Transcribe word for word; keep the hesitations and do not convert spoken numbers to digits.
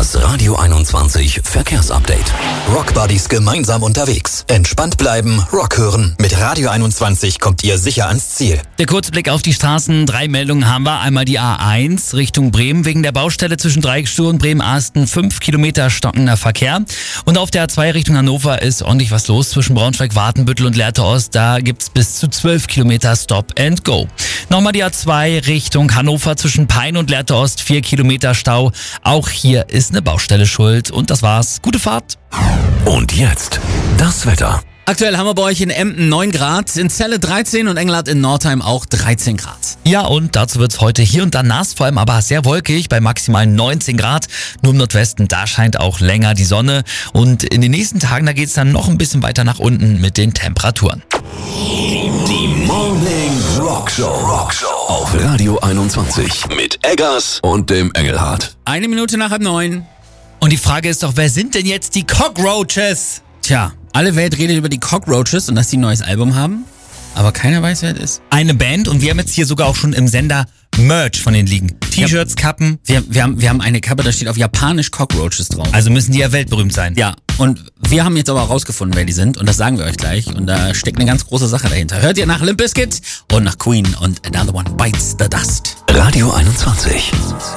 Das Radio einundzwanzig Verkehrsupdate. Rockbuddies gemeinsam unterwegs. Entspannt bleiben, Rock hören. Mit Radio einundzwanzig kommt ihr sicher ans Ziel. Der Kurzblick auf die Straßen. Drei Meldungen haben wir. Einmal die A eins Richtung Bremen. Wegen der Baustelle zwischen Dreiecksstuhl und Bremen-Asten fünf Kilometer stockender Verkehr. Und auf der A zwei Richtung Hannover ist ordentlich was los zwischen Braunschweig, Watenbüttel und Lehrte Ost. Da gibt's bis zu zwölf Kilometer Stop and Go. Nochmal die A zwei Richtung Hannover zwischen Pein und Lehrte Ost. vier Kilometer Stau. Auch hier ist eine Baustelle schuld. Und das war's. Gute Fahrt. Und jetzt das Wetter. Aktuell haben wir bei euch in Emden neun Grad, in Celle dreizehn und Engelhardt in Nordheim auch dreizehn Grad. Ja, und dazu wird's heute hier und da nass, vor allem aber sehr wolkig bei maximal neunzehn Grad. Nur im Nordwesten, da scheint auch länger die Sonne. Und in den nächsten Tagen, da geht's dann noch ein bisschen weiter nach unten mit den Temperaturen. Die Morning Rock Show. Rock Show auf Radio einundzwanzig mit Eggers und dem Engelhardt. Eine Minute nach halb neun. Und die Frage ist doch, wer sind denn jetzt die Cockroaches? Tja, alle Welt redet über die Cockroaches und dass die ein neues Album haben, aber keiner weiß, wer das ist. Eine Band, und wir haben jetzt hier sogar auch schon im Sender Merch von denen liegen. T-Shirts, Kappen. Wir, wir, haben, wir haben eine Kappe, da steht auf Japanisch Cockroaches drauf. Also müssen die ja weltberühmt sein. Ja, und wir haben jetzt aber herausgefunden, wer die sind, und das sagen wir euch gleich, und da steckt eine ganz große Sache dahinter. Hört ihr nach Limp Bizkit und nach Queen und Another One Bites the Dust. Radio einundzwanzig.